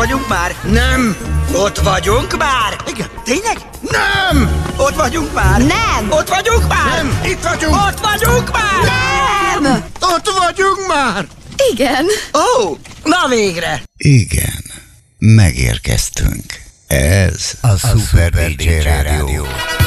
Vagyunk már? Nem! Ott vagyunk már? Igen. Tényleg? Nem! Ott vagyunk már? Nem! Ott vagyunk már? Nem! Itt vagyunk! Ott vagyunk már? Nem! Ott vagyunk már! Igen. Ó, na végre! Igen, megérkeztünk. Ez a Super DJ Rádió.